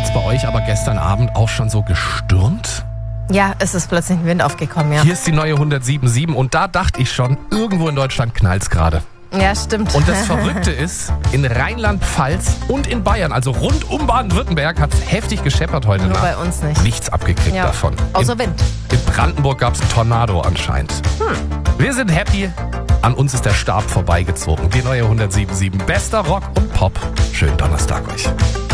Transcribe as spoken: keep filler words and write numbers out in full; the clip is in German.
Hat's bei euch aber gestern Abend auch schon so gestürmt? Ja, es ist plötzlich ein Wind aufgekommen, ja. Hier ist die neue hundertsieben sieben und da dachte ich schon, irgendwo in Deutschland knallt's gerade. Ja, stimmt. Und das Verrückte ist, in Rheinland-Pfalz und in Bayern, also rund um Baden-Württemberg, hat's heftig gescheppert heute Nur Nacht. bei uns nicht. Nichts abgekriegt Ja. davon. Außer in, Wind. in Brandenburg gab's einen Tornado anscheinend. Hm. Wir sind happy. An uns ist der Stab vorbeigezogen. Die neue hundertsieben sieben. Bester Rock und Pop. Schönen Donnerstag euch.